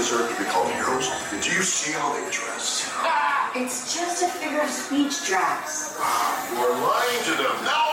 deserve to be called heroes? Do you see how they dress? It's just a figure of speech, Drax. You are lying to them. Now